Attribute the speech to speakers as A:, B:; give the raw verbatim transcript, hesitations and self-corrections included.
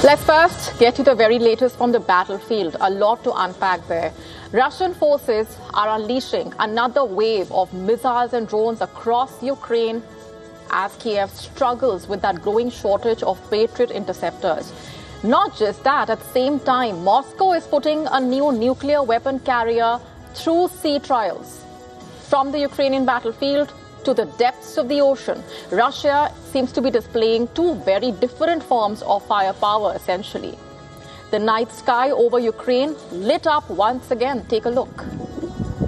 A: Let's first get to the very latest from the battlefield. A lot to unpack there. Russian forces are unleashing another wave of missiles and drones across Ukraine as Kiev struggles with that growing shortage of Patriot interceptors. Not just that, at the same time, Moscow is putting a new nuclear weapon carrier through sea trials. From the Ukrainian battlefield to the depths of the ocean, Russia seems to be displaying two very different forms of firepower, essentially. The night sky over Ukraine lit up once again. Take a look.